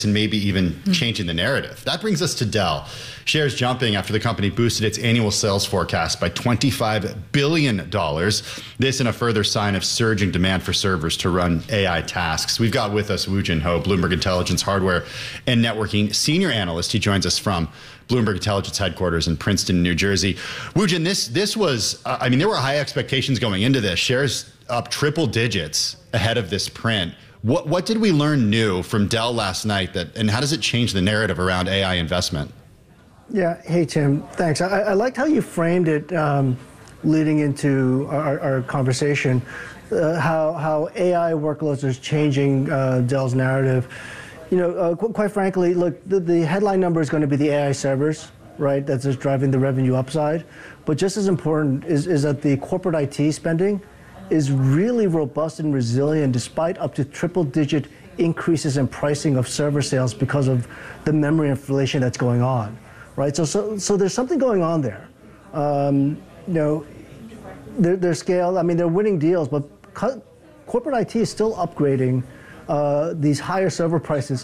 and maybe even changing the narrative. That brings us to Dell. Shares jumping after the company boosted its annual sales forecast by $25 billion. This in a further sign of surging demand for servers to run AI tasks. We've got with us Woo Jin Ho, Bloomberg Intelligence hardware and networking senior analyst. He joins us from Bloomberg Intelligence headquarters in Princeton, New Jersey. Woo Jin, this was, I mean, there were high expectations going into this. Shares up triple digits ahead of this print. What did we learn new from Dell last night, and how does it change the narrative around AI investment? Yeah, hey Tim, thanks. I liked how you framed it leading into our conversation, how AI workloads is changing Dell's narrative. You know, quite frankly, look, the headline number is going to be the AI servers, right? That's just driving the revenue upside. But just as important is that the corporate IT spending is really robust and resilient despite up to triple-digit increases in pricing of server sales because of the memory inflation that's going on, right? So there's something going on there. You know, their scale, I mean, they're winning deals, but corporate IT is still upgrading these higher server prices,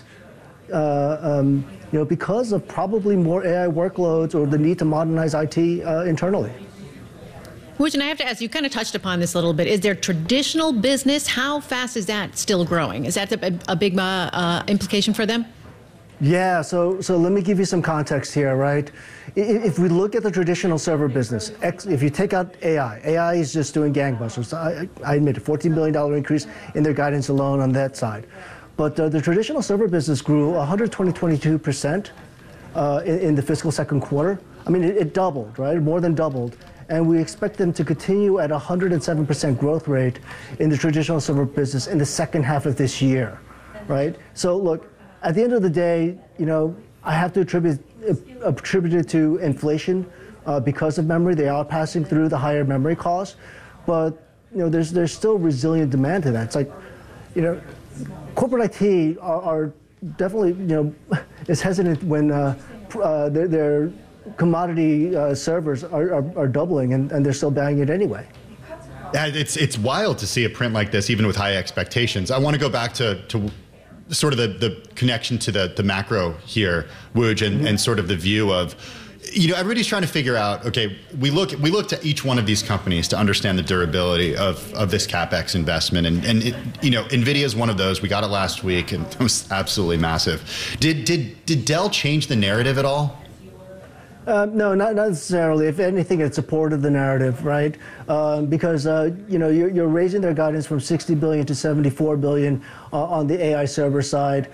you know, because of probably more AI workloads or the need to modernize IT internally. Woo Jin, I have to ask, you kind of touched upon this a little bit. Is there traditional business? How fast is that still growing? Is that a big implication for them? Yeah, so let me give you some context here, right? If we look at the traditional server business, if you take out AI is just doing gangbusters. I admit a $14 billion increase in their guidance alone on that side. But the traditional server business grew 122% in the fiscal second quarter. I mean, it doubled, right? More than doubled. And we expect them to continue at 107% growth rate in the traditional server business in the second half of this year, right? So look, at the end of the day, you know, I have to attribute it to inflation because of memory. They are passing through the higher memory costs, but you know, there's still resilient demand to that. It's like, you know, corporate IT are definitely, you know, is hesitant when their commodity servers are doubling and they're still buying it anyway. It's wild to see a print like this, even with high expectations. I want to go back to sort of the connection to the macro here, Woo Jin, and sort of the view of, you know, everybody's trying to figure out, okay, we look to each one of these companies to understand the durability of this CapEx investment. And it, you know, NVIDIA is one of those. We got it last week and it was absolutely massive. Did Dell change the narrative at all? No, not necessarily. If anything, it supported the narrative, right? Because you know, you're raising their guidance from $60 billion to $74 billion on the AI server side.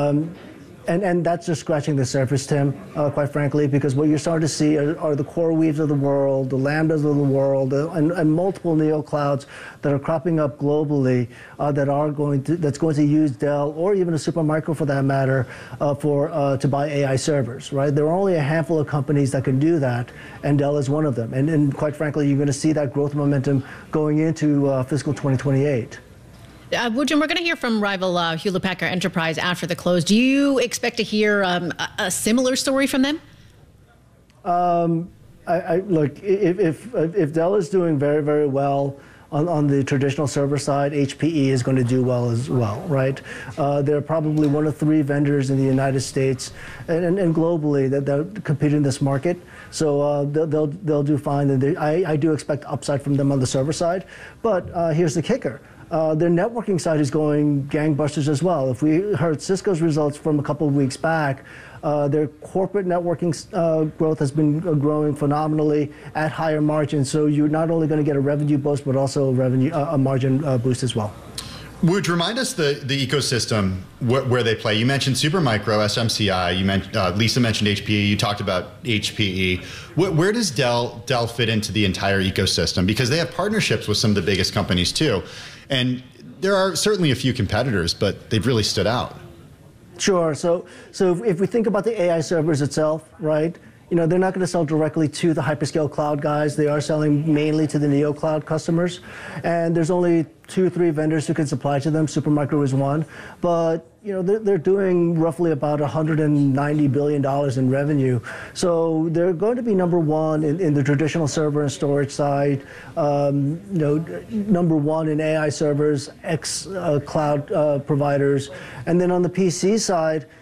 And that's just scratching the surface, Tim, quite frankly, because what you're starting to see are the CoreWeaves of the world, the Lambdas of the world, and multiple neoclouds that are cropping up globally that's going to use Dell or even a Supermicro for that matter to buy AI servers, right? There are only a handful of companies that can do that, and Dell is one of them. And quite frankly, you're going to see that growth momentum going into fiscal 2028. Woo Jin, we're going to hear from rival Hewlett-Packard Enterprise after the close. Do you expect to hear a similar story from them? Look, if Dell is doing very, very well on the traditional server side, HPE is going to do well as well, right? They're probably one of 3 vendors in the United States and globally that compete in this market. So they'll do fine. And I do expect upside from them on the server side. But here's the kicker. Their networking side is going gangbusters as well. If we heard Cisco's results from a couple of weeks back, their corporate networking growth has been growing phenomenally at higher margins. So you're not only going to get a revenue boost, but also a margin boost as well. Would you remind us the ecosystem where they play? You mentioned Supermicro, SMCI. You mentioned Lisa mentioned HPE. You talked about HPE. Where does Dell fit into the entire ecosystem? Because they have partnerships with some of the biggest companies too, and there are certainly a few competitors, but they've really stood out. Sure. So if we think about the AI servers itself, right? You know, they're not going to sell directly to the hyperscale cloud guys. They are selling mainly to the neocloud customers. And there's only 2 or 3 vendors who can supply to them. Supermicro is one. But, you know, they're doing roughly about $190 billion in revenue. So they're going to be number one in the traditional server and storage side, you know, number one in AI servers, cloud providers. And then on the PC side,